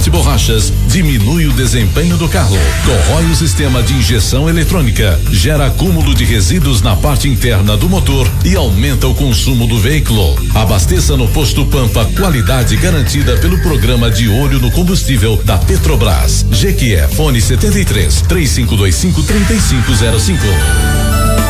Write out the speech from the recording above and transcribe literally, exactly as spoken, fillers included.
derrete borrachas, diminui o desempenho do carro, corrói o sistema de injeção eletrônica, gera acúmulo de resíduos na parte interna do motor e aumenta o consumo do veículo. Abasteça no Posto Pampa, qualidade garantida pelo programa de olho no combustível da Petrobras. Jequié, fone setenta e três, três cinco dois cinco, três cinco zero cinco.